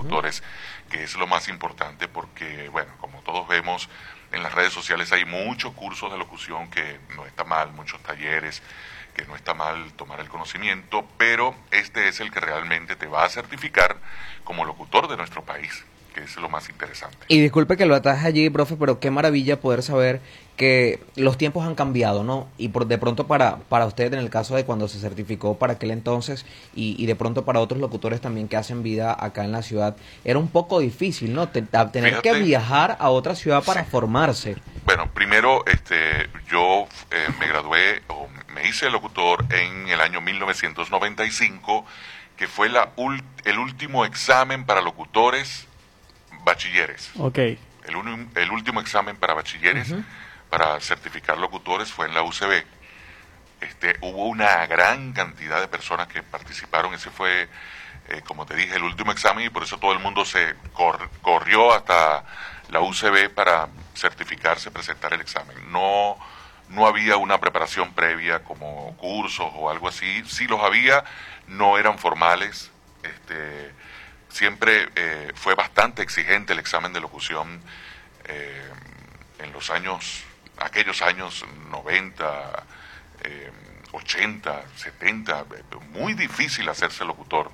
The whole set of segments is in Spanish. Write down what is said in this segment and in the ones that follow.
locutores, que es lo más importante porque, bueno, como todos vemos en las redes sociales hay muchos cursos de locución que no está mal, muchos talleres, que no está mal tomar el conocimiento, pero este es el que realmente te va a certificar como locutor de nuestro país, que es lo más interesante. Y disculpe que lo ataje allí, profe, pero qué maravilla poder saber que los tiempos han cambiado, ¿no? Y de pronto para usted, en el caso de cuando se certificó para aquel entonces, y de pronto para otros locutores también que hacen vida acá en la ciudad, era un poco difícil, ¿no? Tener Fíjate, que viajar a otra ciudad para sí. formarse. Bueno, primero yo me gradué o me hice locutor en el año 1995, que fue el último examen para locutores bachilleres. Ok. El último examen para bachilleres, para certificar locutores, fue en la UCB. Hubo una gran cantidad de personas que participaron. Ese fue, como te dije, el último examen, y por eso todo el mundo se corrió hasta la UCB para certificarse, presentar el examen. No había una preparación previa como cursos o algo así. Sí los había, no eran formales. Siempre fue bastante exigente el examen de locución en aquellos años 90, 80, 70, muy difícil hacerse locutor.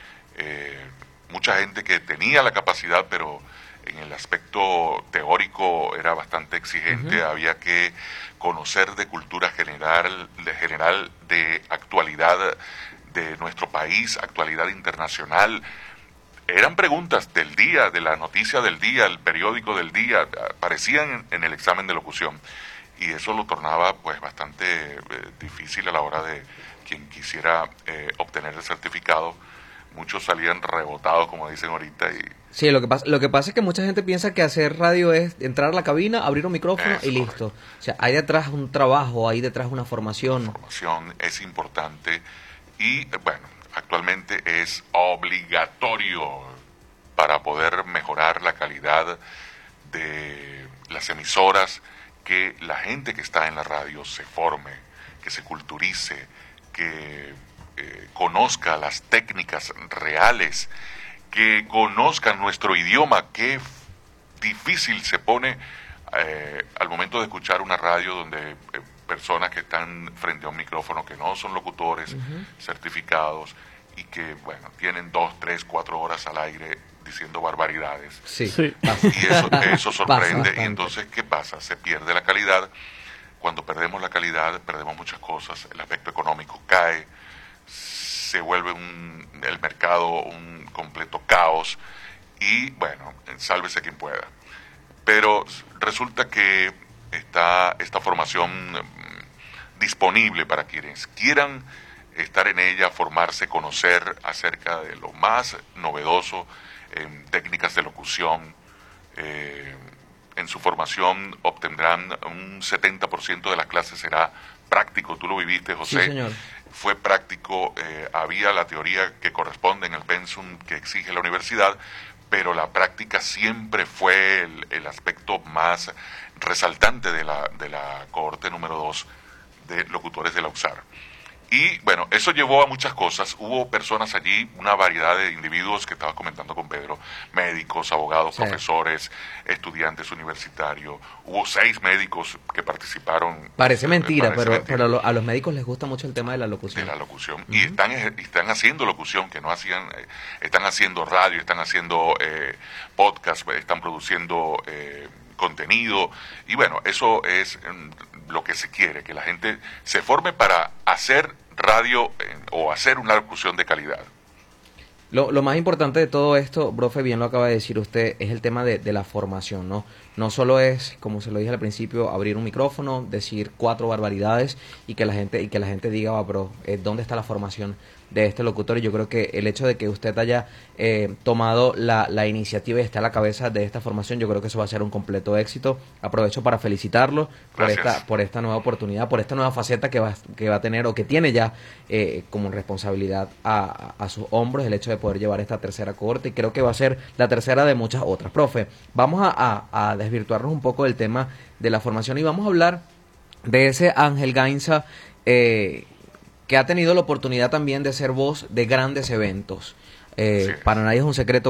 Mucha gente que tenía la capacidad, pero en el aspecto teórico era bastante exigente. Había que conocer de cultura general, de actualidad de nuestro país, actualidad internacional. Eran preguntas del día, de la noticia del día, el periódico del día, aparecían en el examen de locución, y eso lo tornaba pues bastante difícil a la hora de quien quisiera obtener el certificado. Muchos salían rebotados, como dicen ahorita. Sí, lo que pasa es que mucha gente piensa que hacer radio es entrar a la cabina, abrir un micrófono y listo. Correcto. O sea, hay detrás un trabajo, hay detrás una formación. La formación es importante y, bueno, actualmente es obligatorio para poder mejorar la calidad de las emisoras, que la gente que está en la radio se forme, que se culturice, que conozca las técnicas reales, que conozcan nuestro idioma. Qué difícil se pone al momento de escuchar una radio donde personas que están frente a un micrófono que no son locutores certificados y que, bueno, tienen 2, 3, 4 horas al aire diciendo barbaridades. Sí. Y eso sorprende. Pasa y entonces, ¿qué pasa? Se pierde la calidad. Cuando perdemos la calidad, perdemos muchas cosas. El aspecto económico cae, se vuelve el mercado un completo caos y, bueno, sálvese quien pueda. Pero resulta que está esta formación disponible para quienes quieran estar en ella, formarse, conocer acerca de lo más novedoso en técnicas de locución. En su formación obtendrán un 70% de las clases será práctico. Tú lo viviste, José. Sí, señor. Fue práctico. Había la teoría que corresponde en el pensum que exige la universidad, pero la práctica siempre fue el aspecto más resaltante de la cohorte número 2 de locutores de la USAR. Y bueno, eso llevó a muchas cosas. Hubo personas allí, una variedad de individuos que estabas comentando con Pedro, médicos, abogados, profesores, estudiantes universitarios. Hubo 6 médicos que participaron. Parece mentira, pero a los médicos les gusta mucho el tema de la locución. De la locución. Y están haciendo locución, que no hacían, están haciendo radio, están haciendo podcast, están produciendo contenido. Y bueno, eso es lo que se quiere, que la gente se forme para hacer radio o hacer una locución de calidad. Lo más importante de todo esto, profe, bien lo acaba de decir usted, es el tema de la formación, ¿no? No solo es, como se lo dije al principio, abrir un micrófono, decir 4 barbaridades y que la gente diga, va, pero ¿dónde está la formación de este locutor? Y yo creo que el hecho de que usted haya tomado la iniciativa y está a la cabeza de esta formación, yo creo que eso va a ser un completo éxito. Aprovecho para felicitarlo por esta nueva oportunidad, por esta nueva faceta que va a tener o que tiene ya como responsabilidad a sus hombros, el hecho de poder llevar esta tercera cohorte, y creo que va a ser la tercera de muchas otras. Profe, vamos a desvirtuarnos un poco del tema de la formación y vamos a hablar de ese Ángel Gainza que ha tenido la oportunidad también de ser voz de grandes eventos. Sí. Para nadie es un secreto